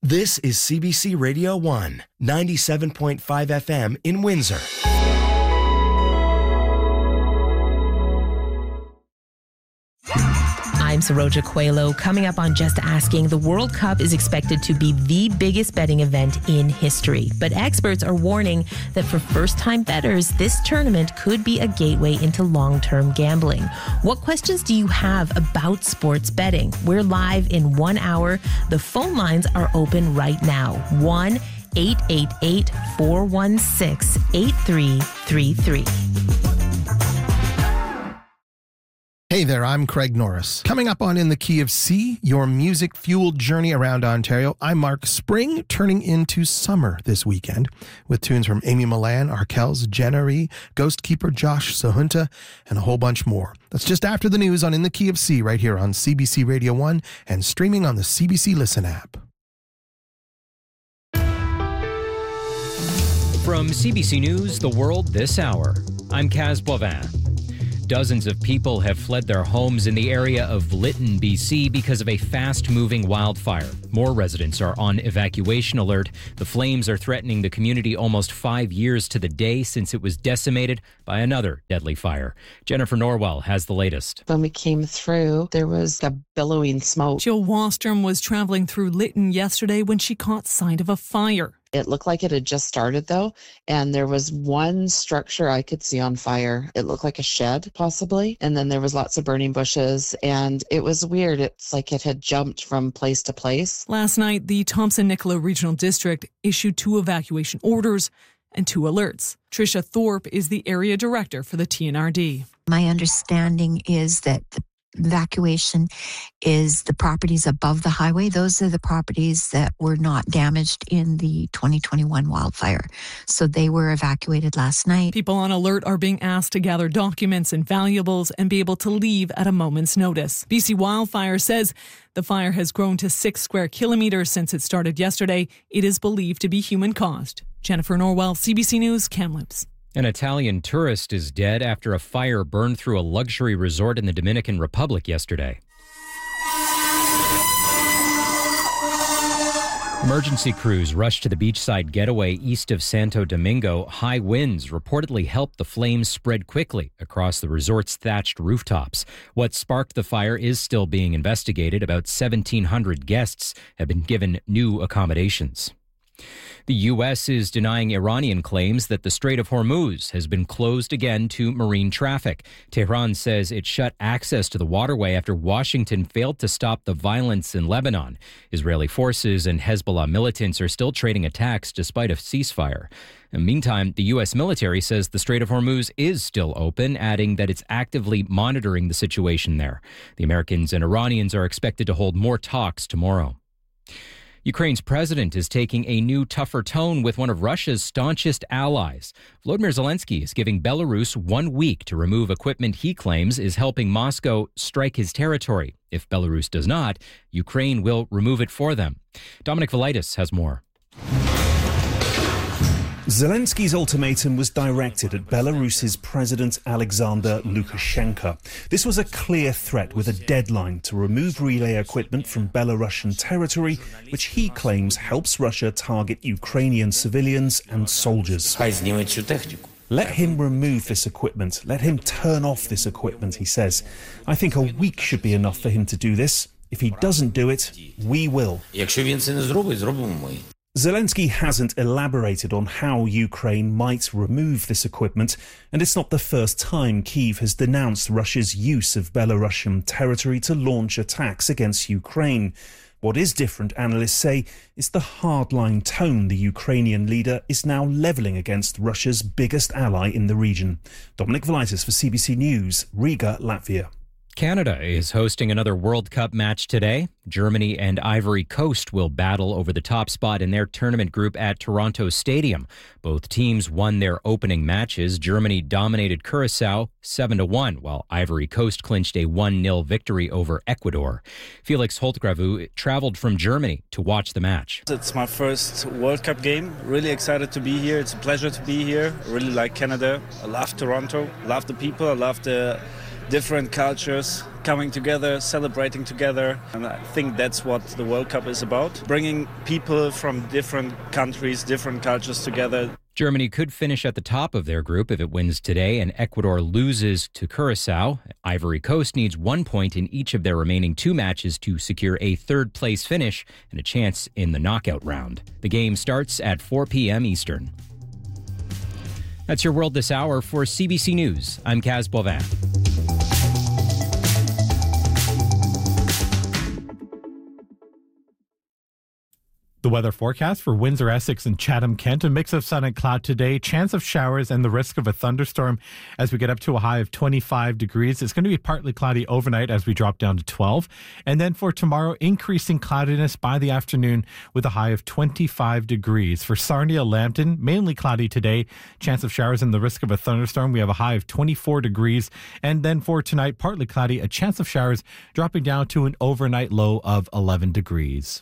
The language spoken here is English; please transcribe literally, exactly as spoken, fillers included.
This is C B C Radio one, ninety-seven point five F M in Windsor. I'm Saroja Coelho. Coming up on Just Asking, the World Cup is expected to be the biggest betting event in history. But experts are warning that for first-time bettors, this tournament could be a gateway into long-term gambling. What questions do you have about sports betting? We're live in one hour. The phone lines are open right now. one eight eight eight, four one six, eight three three three. Hey there, I'm Craig Norris. Coming up on In the Key of C, your music-fueled journey around Ontario, I mark spring turning into summer this weekend with tunes from Amy Milan, Arkells, Jenna Ree, Ghostkeeper Josh Sahunta, and a whole bunch more. That's just after the news on In the Key of C right here on C B C Radio one and streaming on the C B C Listen app. From C B C News, The World This Hour, I'm Kaz Boivin. Dozens of people have fled their homes in the area of Lytton, B C because of a fast-moving wildfire. More residents are on evacuation alert. The flames are threatening the community almost five years to the day since it was decimated by another deadly fire. Jennifer Norwell has the latest. When we came through, there was a billowing smoke. Jill Wostrom was traveling through Lytton yesterday when she caught sight of a fire. It looked like it had just started, though, and there was one structure I could see on fire. It looked like a shed, possibly, and then there was lots of burning bushes, and it was weird. It's like it had jumped from place to place. Last night, the Thompson-Nicola Regional District issued two evacuation orders and two alerts. Tricia Thorpe is the area director for the T N R D. My understanding is that the evacuation is the properties above the highway. Those are the properties that were not damaged in the twenty twenty-one wildfire. So they were evacuated last night. People on alert are being asked to gather documents and valuables and be able to leave at a moment's notice. B C Wildfire says the fire has grown to six square kilometers since it started yesterday. It is believed to be human-caused. Jennifer Norwell, C B C News, Kamloops. An Italian tourist is dead after a fire burned through a luxury resort in the Dominican Republic yesterday. Emergency crews rushed to the beachside getaway east of Santo Domingo. High winds reportedly helped the flames spread quickly across the resort's thatched rooftops. What sparked the fire is still being investigated. About seventeen hundred guests have been given new accommodations. The U S is denying Iranian claims that the Strait of Hormuz has been closed again to marine traffic. Tehran says it shut access to the waterway after Washington failed to stop the violence in Lebanon. Israeli forces and Hezbollah militants are still trading attacks despite a ceasefire. In the meantime, the U S military says the Strait of Hormuz is still open, adding that it's actively monitoring the situation there. The Americans and Iranians are expected to hold more talks tomorrow. Ukraine's president is taking a new, tougher tone with one of Russia's staunchest allies. Volodymyr Zelensky is giving Belarus one week to remove equipment he claims is helping Moscow strike his territory. If Belarus does not, Ukraine will remove it for them. Dominic Velitis has more. Zelensky's ultimatum was directed at Belarus's President Alexander Lukashenko. This was a clear threat with a deadline to remove relay equipment from Belarusian territory, which he claims helps Russia target Ukrainian civilians and soldiers. Let him remove this equipment. Let him turn off this equipment, he says. I think a week should be enough for him to do this. If he doesn't do it, we will. Zelensky hasn't elaborated on how Ukraine might remove this equipment, and it's not the first time Kyiv has denounced Russia's use of Belarusian territory to launch attacks against Ukraine. What is different, analysts say, is the hardline tone the Ukrainian leader is now levelling against Russia's biggest ally in the region. Dominic Velitis for C B C News, Riga, Latvia. Canada is hosting another World Cup match today. Germany and Ivory Coast will battle over the top spot in their tournament group at Toronto Stadium. Both teams won their opening matches. Germany dominated Curaçao seven to one, while Ivory Coast clinched a one nil victory over Ecuador. Felix Holtgravu traveled from Germany to watch the match. It's my first World Cup game. Really excited to be here. It's a pleasure to be here. I really like Canada. I love Toronto. I love the people. I love the different cultures, coming together, celebrating together. And I think that's what the World Cup is about, bringing people from different countries, different cultures together. Germany could finish at the top of their group if it wins today and Ecuador loses to Curacao. Ivory Coast needs one point in each of their remaining two matches to secure a third-place finish and a chance in the knockout round. The game starts at four p.m. Eastern. That's your World This Hour. For C B C News, I'm Kaz Bovin. The weather forecast for Windsor, Essex, and Chatham-Kent. A mix of sun and cloud today. Chance of showers and the risk of a thunderstorm as we get up to a high of twenty-five degrees. It's going to be partly cloudy overnight as we drop down to twelve. And then for tomorrow, increasing cloudiness by the afternoon with a high of twenty-five degrees. For Sarnia, Lambton, mainly cloudy today. Chance of showers and the risk of a thunderstorm. We have a high of twenty-four degrees. And then for tonight, partly cloudy, a chance of showers dropping down to an overnight low of eleven degrees.